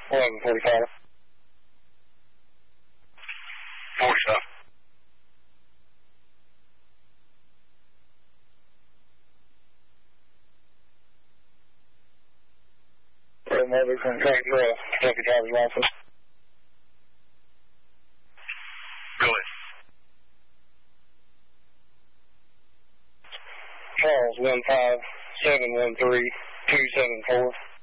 11:45. 47. Red Mother from Craig Kentucky driver's license. Go ahead. Charles 15713-274.